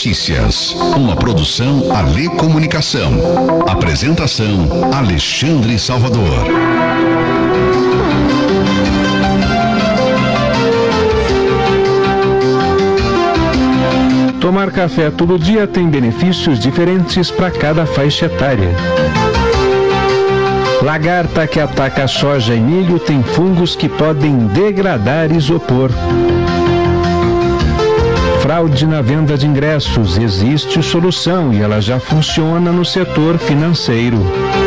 Notícias, uma produção Alê Comunicação. Apresentação Alexandre Salvador. Tomar café todo dia tem benefícios diferentes para cada faixa etária. Lagarta que ataca soja e milho tem fungos que podem degradar isopor. Fraude na venda de ingressos. Existe solução e ela já funciona no setor financeiro.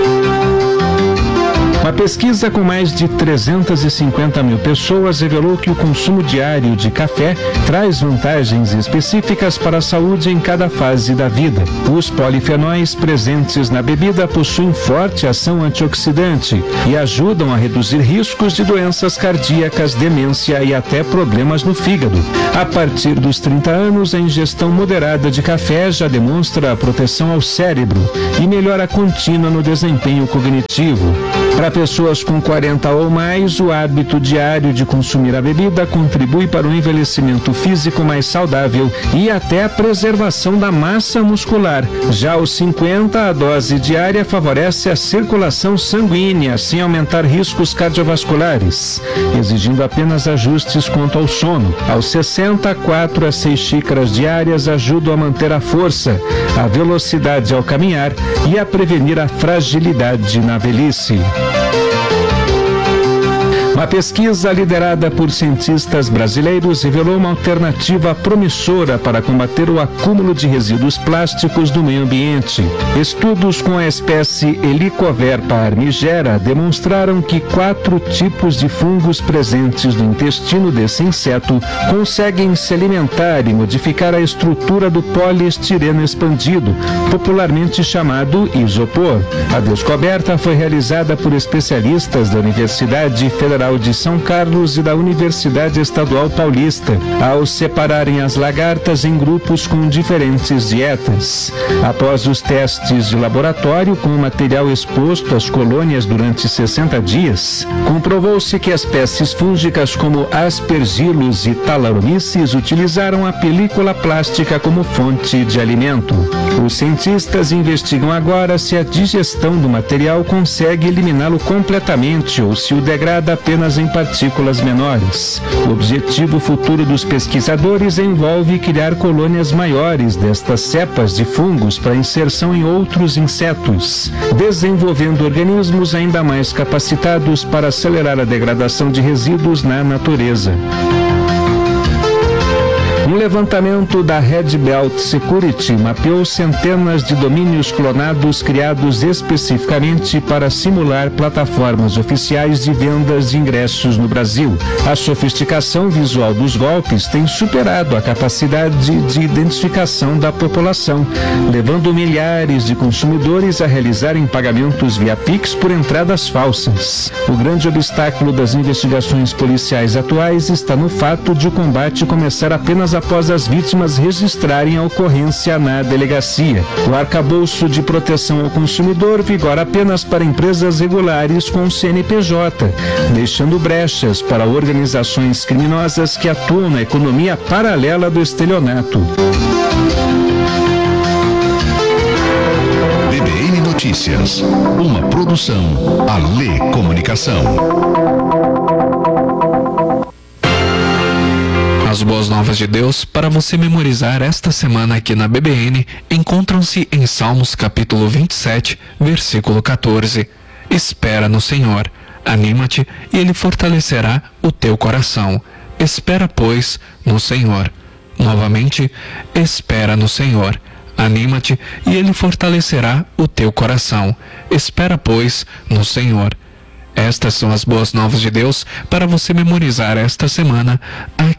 Uma pesquisa com mais de 350 mil pessoas revelou que o consumo diário de café traz vantagens específicas para a saúde em cada fase da vida. Os polifenóis presentes na bebida possuem forte ação antioxidante e ajudam a reduzir riscos de doenças cardíacas, demência e até problemas no fígado. A partir dos 30 anos, a ingestão moderada de café já demonstra a proteção ao cérebro e melhora contínua no desempenho cognitivo. Para pessoas com 40 ou mais, o hábito diário de consumir a bebida contribui para o envelhecimento físico mais saudável e até a preservação da massa muscular. Já aos 50, a dose diária favorece a circulação sanguínea, sem aumentar riscos cardiovasculares, exigindo apenas ajustes quanto ao sono. Aos 60, 4 a 6 xícaras diárias ajudam a manter a força, a velocidade ao caminhar e a prevenir a fragilidade na velhice. Uma pesquisa liderada por cientistas brasileiros revelou uma alternativa promissora para combater o acúmulo de resíduos plásticos no meio ambiente. Estudos com a espécie Helicoverpa armigera demonstraram que 4 tipos de fungos presentes no intestino desse inseto conseguem se alimentar e modificar a estrutura do poliestireno expandido, popularmente chamado isopor. A descoberta foi realizada por especialistas da Universidade Federal de São Carlos e da Universidade Estadual Paulista, ao separarem as lagartas em grupos com diferentes dietas. Após os testes de laboratório com o material exposto às colônias durante 60 dias, comprovou-se que espécies fúngicas como Aspergillus e Talaromyces utilizaram a película plástica como fonte de alimento. Os cientistas investigam agora se a digestão do material consegue eliminá-lo completamente ou se o degrada apenas em partículas menores. O objetivo futuro dos pesquisadores envolve criar colônias maiores destas cepas de fungos para inserção em outros insetos, desenvolvendo organismos ainda mais capacitados para acelerar a degradação de resíduos na natureza. Um levantamento da Red Belt Security mapeou centenas de domínios clonados criados especificamente para simular plataformas oficiais de vendas de ingressos no Brasil. A sofisticação visual dos golpes tem superado a capacidade de identificação da população, levando milhares de consumidores a realizarem pagamentos via Pix por entradas falsas. O grande obstáculo das investigações policiais atuais está no fato de o combate começar apenas após as vítimas registrarem a ocorrência na delegacia. O arcabouço de proteção ao consumidor vigora apenas para empresas regulares com CNPJ, deixando brechas para organizações criminosas que atuam na economia paralela do estelionato. BBN Notícias, uma produção Alê Comunicação. As boas novas de Deus para você memorizar esta semana aqui na BBN encontram-se em Salmos capítulo 27, versículo 14. Espera no Senhor, anima-te e Ele fortalecerá o teu coração. Espera, pois, no Senhor. Novamente, espera no Senhor, anima-te e Ele fortalecerá o teu coração. Espera, pois, no Senhor. Estas são as boas novas de Deus para você memorizar esta semana aqui